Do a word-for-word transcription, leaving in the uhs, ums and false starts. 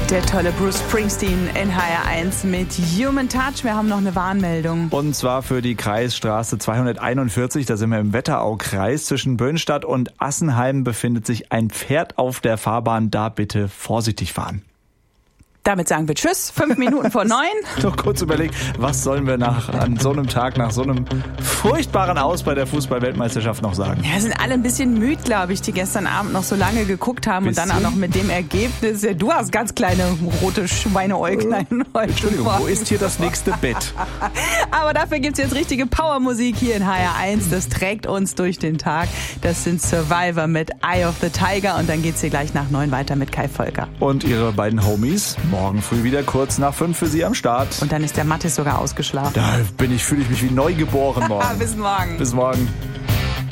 Der tolle Bruce Springsteen in H R eins mit Human Touch. Wir haben noch eine Warnmeldung. Und zwar für die Kreisstraße zweihunderteinundvierzig. Da sind wir im Wetteraukreis. Zwischen Böhnstadt und Assenheim befindet sich ein Pferd auf der Fahrbahn. Da bitte vorsichtig fahren. Damit sagen wir Tschüss, fünf Minuten vor neun. Noch kurz überlegt, was sollen wir nach, an so einem Tag, nach so einem furchtbaren Aus bei der Fußball-Weltmeisterschaft noch sagen? Ja, sind alle ein bisschen müde, glaube ich, die gestern Abend noch so lange geguckt haben. Bisschen? Und dann auch noch mit dem Ergebnis. Ja, du hast ganz kleine rote Schweineäuglein heute. Entschuldigung, vor. Wo ist hier das nächste Bett? Aber dafür gibt's jetzt richtige Powermusik hier in H R eins. Das trägt uns durch den Tag. Das sind Survivor mit Eye of the Tiger. Und dann geht's hier gleich nach neun weiter mit Kai Volker. Und ihre beiden Homies? Morgen früh wieder kurz nach fünf für Sie am Start. Und dann ist der Mathis sogar ausgeschlafen. Da bin ich, fühle ich mich wie neugeboren morgen. Bis morgen. Bis morgen.